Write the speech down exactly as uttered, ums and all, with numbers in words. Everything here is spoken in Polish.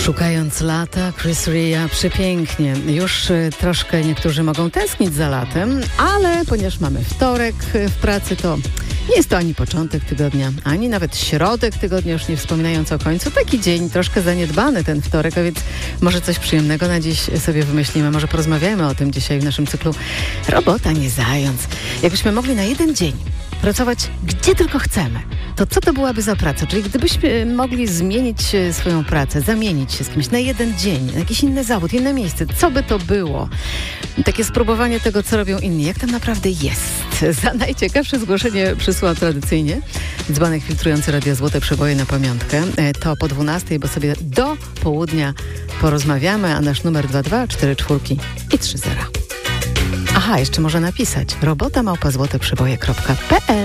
Szukając lata, Chris Rea, przepięknie. Już y, troszkę niektórzy mogą tęsknić za latem, ale ponieważ mamy wtorek y, w pracy, to nie jest to ani początek tygodnia, ani nawet środek tygodnia, już nie wspominając o końcu. Taki dzień troszkę zaniedbany ten wtorek, a więc może coś przyjemnego na dziś sobie wymyślimy. Może porozmawiajmy o tym dzisiaj w naszym cyklu Robota, nie zając. Jakbyśmy mogli na jeden dzień pracować gdzie tylko chcemy, to co to byłaby za praca? Czyli gdybyśmy mogli zmienić swoją pracę, zamienić się z kimś na jeden dzień, na jakiś inny zawód, inne miejsce, co by to było? Takie spróbowanie tego, co robią inni, jak tam naprawdę jest. Za najciekawsze zgłoszenie przysłał tradycyjnie dzbanek filtrujący Radio Złote Przeboje na pamiątkę. To po dwunastej, bo sobie do południa porozmawiamy, a nasz numer dwa dwa cztery cztery i trzy zero. Aha, jeszcze może napisać robota małpa złote przeboje kropka pe el.